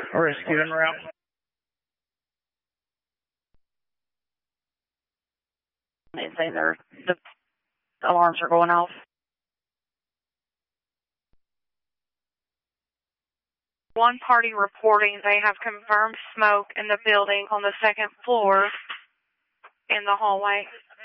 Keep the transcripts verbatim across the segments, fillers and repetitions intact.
Rescue en route. They say they're, the alarms are going off. One party reporting they have confirmed smoke in the building on the second floor in the hallway.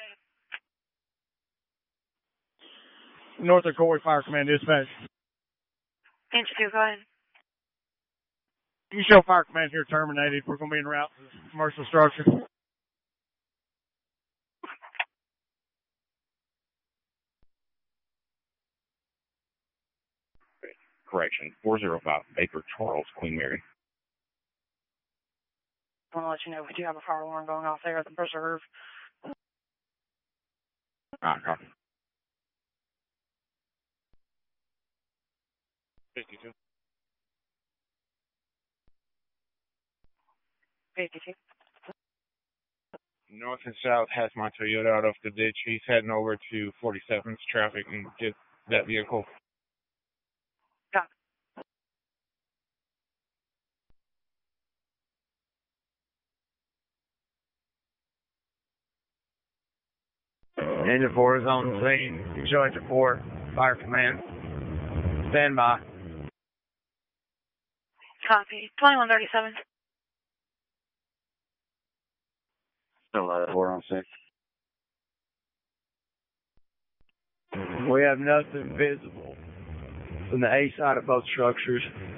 North of Corey Fire Command Dispatch. Inch two, go ahead. You show Fire Command here terminated. We're going to be en route to the commercial structure. Correction, four oh five Baker Charles, Queen Mary. I want to let you know we do have a fire alarm going off there at the preserve. Ah, copy. fifty-two. fifty-two. North and south has my Toyota out of the ditch. He's heading over to forty-seventh traffic and get that vehicle. Got it. Engine four is on the scene. Show engine four, Fire Command. Stand by. Copy. twenty-one thirty-seven. Still uh, four on six. We have nothing visible from the A side of both structures.